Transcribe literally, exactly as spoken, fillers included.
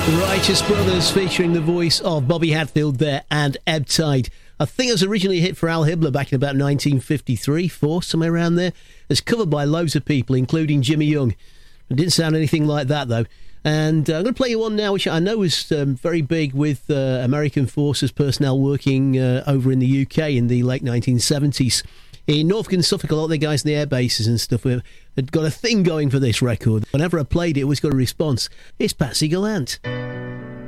Righteous Brothers featuring the voice of Bobby Hatfield there and Ebb Tide. I think it was originally a hit for Al Hibbler back in about nineteen fifty-three, four, somewhere around there. It's covered by loads of people, including Jimmy Young. It didn't sound anything like that, though. And uh, I'm going to play you one now, which I know was um, very big with uh, American Forces personnel working uh, over in the U K in the late nineteen seventies. In Norfolk and Suffolk, a lot of the guys in the air bases and stuff had got a thing going for this record. Whenever I played it, it always got a response. It's Patsy Gallant.